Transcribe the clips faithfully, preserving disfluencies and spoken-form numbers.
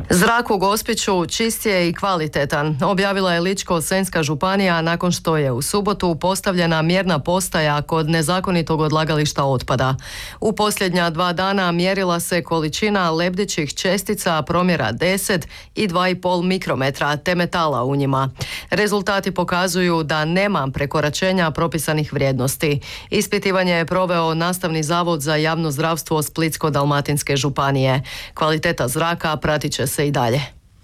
Zrak u Gospiću čist je i kvalitetan, objavila je Ličko-senjska županija nakon što je u subotu postavljena mjerna postaja kod nezakonitog odlagališta otpada. U posljednja dva dana mjerila se količina lebdećih čestica promjera deset i dva i pol mikrometra te metala u njima. Rezultati pokazuju da nema prekoračenja propisanih vrijednosti. Ispitivanje je proveo Nastavni zavod za javno zdravstvo Splitsko-dalmatinske županije. Kvaliteta zraka pratit će se i dalje.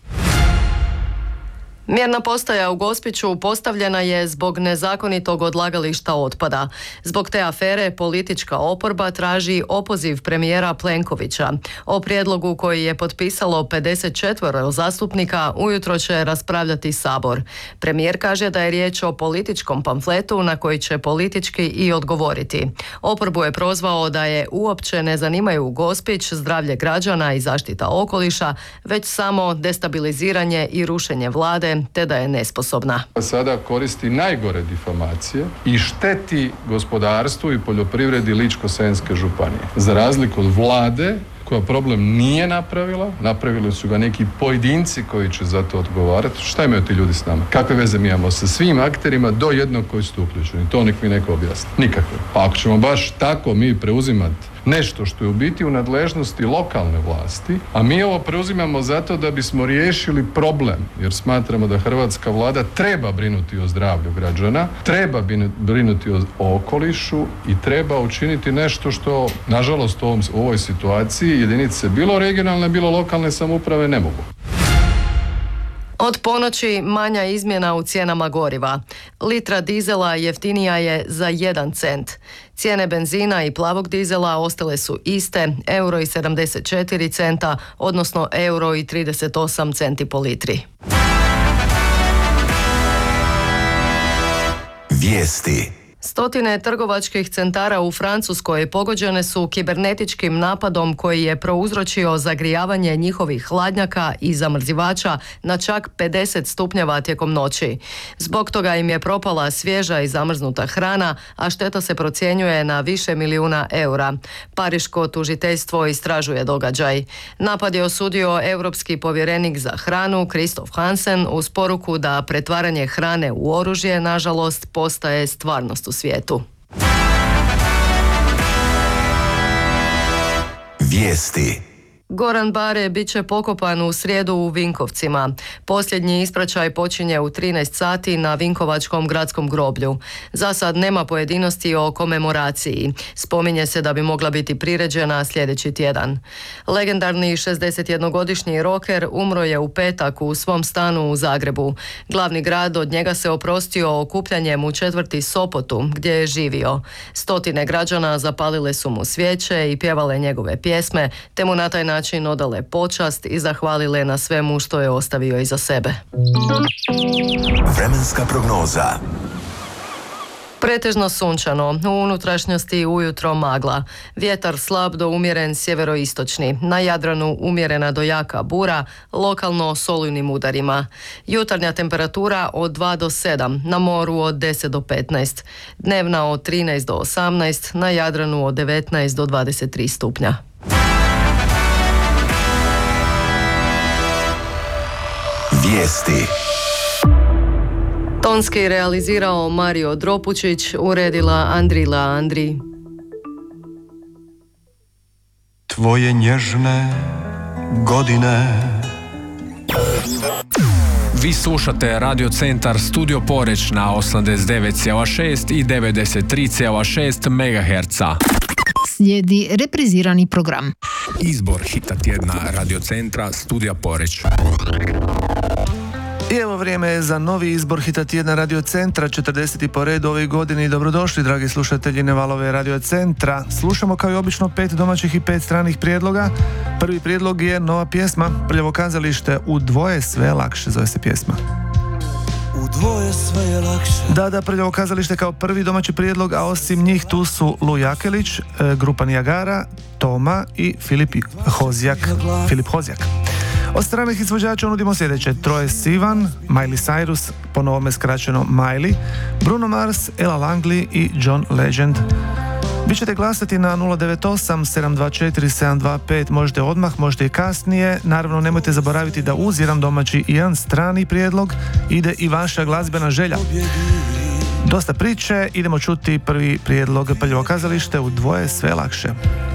Mjerna postaja u Gospiću postavljena je zbog nezakonitog odlagališta otpada. Zbog te afere politička oporba traži opoziv premijera Plenkovića. O prijedlogu koji je potpisalo pedeset četiri zastupnika ujutro će raspravljati Sabor. Premijer kaže da je riječ o političkom pamfletu na koji će politički i odgovoriti. Oporbu je prozvao da je uopće ne zanimaju Gospić, zdravlje građana i zaštita okoliša, već samo destabiliziranje i rušenje vlade, te da je nesposobna. Sada koristi najgore difamacije i šteti gospodarstvu i poljoprivredi Ličko-senjske županije. Za razliku od vlade koja problem nije napravila, napravili su ga neki pojedinci koji će za to odgovarati. Šta imaju ti ljudi s nama? Kakve veze mi imamo sa svim akterima do jednog koji su uključeni? To nek mi neko objasni. Nikakve. Pa ako ćemo baš tako mi preuzimati nešto što je u biti u nadležnosti lokalne vlasti, a mi ovo preuzimamo zato da bismo riješili problem, jer smatramo da hrvatska vlada treba brinuti o zdravlju građana, treba brinuti o okolišu i treba učiniti nešto što, nažalost, u, ovom, u ovoj situaciji jedinice bilo regionalne, bilo lokalne samouprave ne mogu. Od ponoći manja izmjena u cijenama goriva. Litra dizela jeftinija je za jedan cent. Cijene benzina i plavog dizela ostale su iste, euro i sedamdeset četiri centa, odnosno euro i trideset osam centi po litri. Vijesti. Stotine trgovačkih centara u Francuskoj pogođene su kibernetičkim napadom koji je prouzročio zagrijavanje njihovih hladnjaka i zamrzivača na čak pedeset stupnjeva tijekom noći. Zbog toga im je propala svježa i zamrznuta hrana, a šteta se procjenjuje na više milijuna eura. Pariško tužiteljstvo istražuje događaj. Napad je osudio europski povjerenik za hranu Christoph Hansen uz poruku da pretvaranje hrane u oružje, nažalost, postaje stvarnost u svijetu. Vijesti. Goran Bare bit će pokopan u srijedu u Vinkovcima. Posljednji ispraćaj počinje u trinaest sati na Vinkovačkom gradskom groblju. Za sad nema pojedinosti o komemoraciji. Spominje se da bi mogla biti priređena sljedeći tjedan. Legendarni šezdesetjednogodišnji roker umro je u petak u svom stanu u Zagrebu. Glavni grad od njega se oprostio okupljanjem u četvrti Sopotu, gdje je živio. Stotine građana zapalile su mu svijeće i pjevale njegove pjesme, te mu na taj način način odale počast i zahvalile na svemu što je ostavio iza sebe. Vremenska prognoza. Pretežno sunčano, u unutrašnjosti ujutro magla. Vjetar slab do umjeren sjeveroistočni, na Jadranu umjerena do jaka bura, lokalno s olujnim udarima. Jutarnja temperatura od dva do sedam, na moru od deset do petnaest. Dnevna od trinaest do osamnaest, na Jadranu od devetnaest do dvadeset tri stupnja. Vijesti. Tonski realizirao Mario Dropučić, uredila Andrila Andri. Tvoje nježne godine. Vi slušate Radio Centar Studio Poreć na osamdeset devet zarez šest i devedeset tri zarez šest megaherca. Slijedi reprizirani program. Izbor hita tjedna Radio Centra Studija Poreć. I evo vrijeme je za novi izbor hita tjedna Radio Centra, četrdeseti po redu ove godine. Dobrodošli, dragi slušatelji na valove Radio Centra. Slušamo kao i obično pet domaćih i pet stranih prijedloga. Prvi prijedlog je nova pjesma, Prljavo kazalište, U dvoje sve lakše zove se pjesma. U dvoje sve je lakše. Da, da, Prljavo kazalište kao prvi domaći prijedlog, a osim njih tu su Lu Jakelić, grupa Nijagara, Toma i Filip Hozjak. Filip Hozjak. Od stranih izvođača nudimo sljedeće: Troye Sivan, Miley Cyrus, po novome skraćeno Miley, Bruno Mars, Ella Langley i John Legend. Vi ćete glasati na nula devet osam sedam dva četiri sedam dva pet, možete odmah, možete i kasnije. Naravno, nemojte zaboraviti da uz jedan domaći i jedan strani prijedlog ide i vaša glazbena želja. Dosta priče, idemo čuti prvi prijedlog Prljavo kazalište u dvoje sve lakše.